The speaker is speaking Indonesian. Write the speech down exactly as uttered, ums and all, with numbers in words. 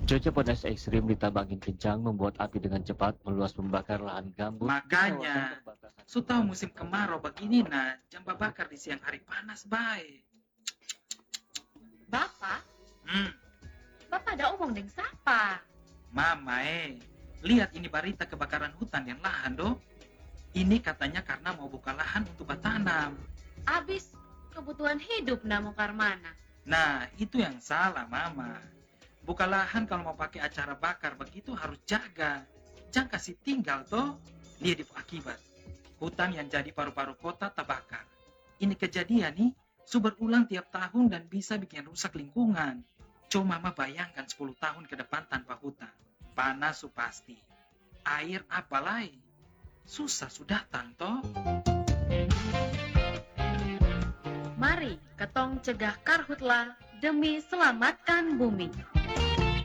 Cuaca panas ekstrim ditambah angin kencang membuat api dengan cepat meluas membakar lahan gambut. Makanya, su tahu musim kemarau begini nah, jamba bakar di siang hari panas baik. Bapak, Hmm, Bapak ada omong dengan siapa? mama eh, lihat ini berita kebakaran hutan dan lahan doh. Ini katanya karena mau buka lahan untuk bertanam. Abis kebutuhan hidup namu karmana. Nah, itu yang salah, Mama. Buka lahan kalau mau pakai acara bakar begitu harus jaga. Jangan kasih tinggal, toh. Lihat di akibat. Hutan yang jadi paru-paru kota terbakar. Ini kejadian nih, su berulang tiap tahun dan bisa bikin rusak lingkungan. Coba Mama bayangkan sepuluh tahun ke depan tanpa hutan. Panas su pasti. Air apa lagi? Susah sudah datang, toh. Mari ketong cegah karhutla demi selamatkan bumi.